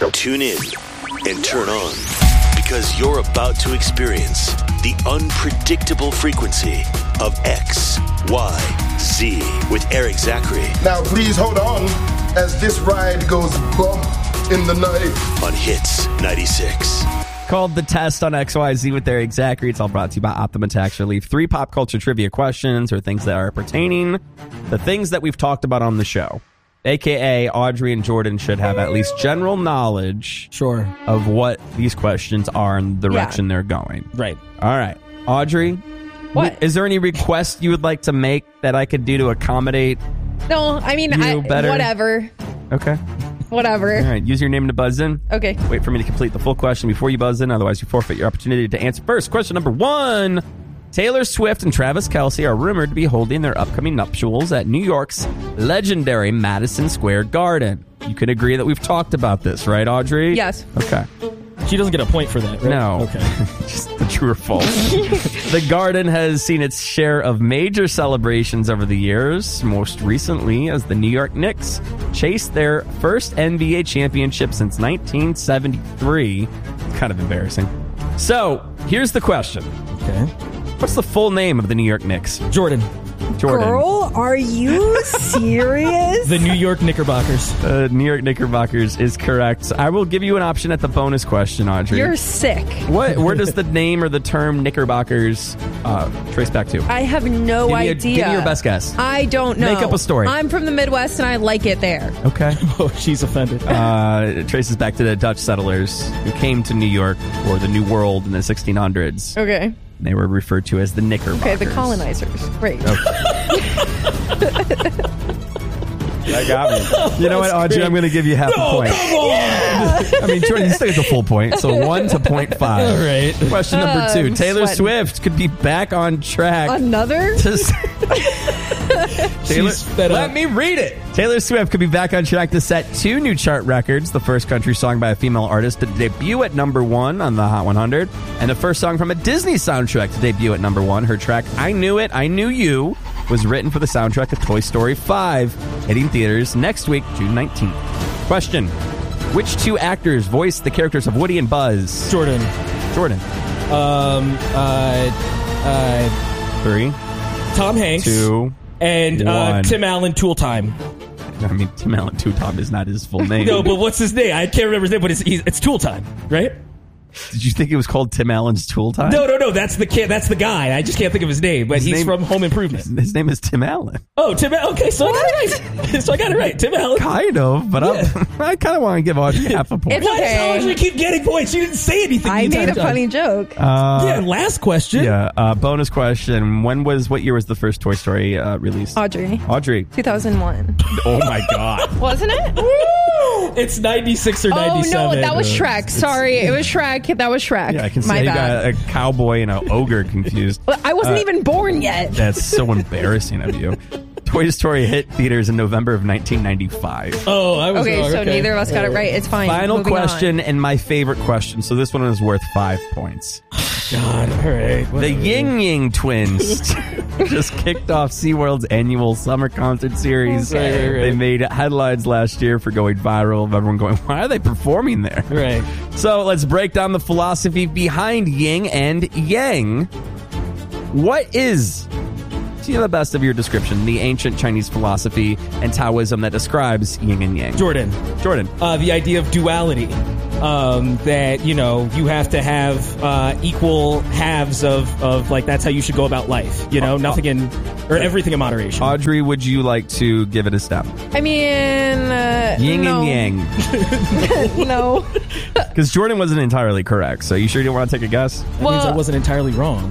Tune in and turn on, because you're about to experience the unpredictable frequency of XYZ with Eric Zachary. Now please hold on as this ride goes bump in the night. On Hits 96. Called The Test on XYZ with Eric Zachary. It's all brought to you by Optima Tax Relief. 3 pop culture trivia questions or things that are pertaining the things that we've talked about on the show. AKA Audrey and Jordan should have at least general knowledge of what these questions are and the direction they're going. Right. All right. Audrey, what? Is there any request you would like to make that I could do to accommodate? No, I mean, whatever. Okay. Whatever. All right. Use your name to buzz in. Okay. Wait for me to complete the full question before you buzz in. Otherwise, you forfeit your opportunity to answer first. Question number 1. Taylor Swift and Travis Kelce are rumored to be holding their upcoming nuptials at New York's legendary Madison Square Garden. You can agree that we've talked about this, right, Audrey? Yes. Okay. She doesn't get a point for that, right? No. Okay. Just the true or false. The Garden has seen its share of major celebrations over the years, most recently as the New York Knicks chased their first NBA championship since 1973. Kind of embarrassing. So, here's the question. Okay. What's the full name of the New York Knicks? Jordan. Girl, are you serious? The New York Knickerbockers. New York Knickerbockers is correct. I will give you an option at the bonus question, Audrey. You're sick. Where does the name or the term Knickerbockers trace back to? I have no idea. Give me your best guess. I don't know. Make up a story. I'm from the Midwest and I like it there. Okay. Oh, she's offended. It traces back to the Dutch settlers who came to New York or the New World in the 1600s. Okay. They were referred to as the Knickerbockers. Okay, the colonizers. Great. Okay. That got me. You know what, Audrey? Great. I'm going to give you half a point. Come on! I mean, Jordan, you still get the full point. So 1 to 0.5. All right. Question number 2. Taylor sweating. Swift could be back on track. Another? She's fed up. Let me read it. Taylor Swift could be back on track to set 2 new chart records. The first country song by a female artist to debut at number 1 on the Hot 100. And the first song from a Disney soundtrack to debut at number 1. Her track, I Knew It, I Knew You, was written for the soundtrack to Toy Story 5, hitting theaters next week, June 19th. Question. Which 2 actors voiced the characters of Woody and Buzz? Jordan. 3, Tom Hanks. 2, and 1. Tim Allen, Tool Time. I mean, Tim Allen Tom is not his full name. No, but what's his name? I can't remember his name, but it's Tool Time, right? Did you think it was called Tim Allen's Tool Time? No. That's the kid. That's the guy. I just can't think of his name, but he's from Home Improvement. His name is Tim Allen. Oh, Tim Allen. Okay, so I got it right. So I got it right. Tim Allen. Kind of, but I kind of want to give Audrey half a point. It's Why okay. does Audrey keep getting points? She didn't say anything. I the made a entire time. funny joke. Last question. Yeah, bonus question. What year was the first Toy Story released? Audrey. 2001. Oh my God. Wasn't it? It's 96 or Oh, 97. no, that was Shrek. Sorry, it was Shrek. That was Shrek. Yeah, I can see My you bad. got a cowboy and an ogre confused. I wasn't even born yet. That's so embarrassing of you. Toy Story hit theaters in November of 1995. Oh, I was Okay, wrong. so neither of us got it right. It's fine. Final Moving question and my favorite question. So this one is worth 5 points. God, all right. The Ying Yang Twins just kicked off SeaWorld's annual summer concert series. Okay. Right. They made headlines last year for going viral, of everyone going, why are they performing there? Right. So let's break down the philosophy behind yin and yang. What is, to the best of your description, the ancient Chinese philosophy and Taoism that describes yin and yang? Jordan. The idea of duality. That, you have to have equal halves of like, that's how you should go about life. Nothing everything in moderation. Audrey, would you like to give it a step? I mean, Yin no. and yang. No. Because Jordan wasn't entirely correct. So you sure you don't want to take a guess? That means I wasn't entirely wrong.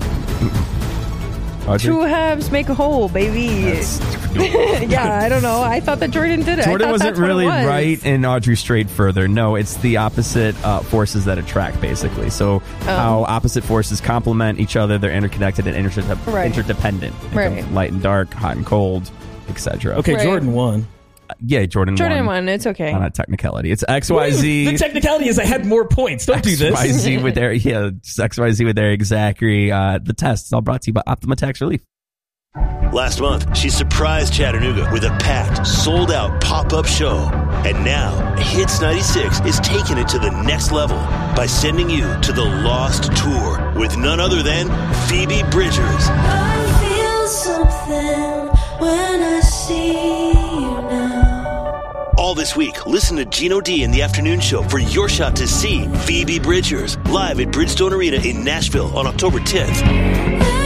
Audrey? 2 halves make a whole, baby. Yeah, I don't know. I thought that Jordan did it. Jordan I thought wasn't that's what really it was. right, and Audrey strayed further. No, it's the opposite forces that attract, basically. So how opposite forces complement each other, they're interconnected and interdependent. Right. Light and dark, hot and cold, etc. Okay, Right. Jordan won. Yeah, Jordan won. It's okay. On a technicality. It's XYZ. The technicality is I had more points. Don't do this. XYZ with Eric, it's XYZ with Eric Zachary. The test is all brought to you by Optima Tax Relief. Last month, she surprised Chattanooga with a packed, sold-out pop-up show. And now, Hits 96 is taking it to the next level by sending you to the Lost Tour with none other than Phoebe Bridgers. I feel something when I see you now. All this week, listen to Gino D in the afternoon show for your shot to see Phoebe Bridgers live at Bridgestone Arena in Nashville on October 10th.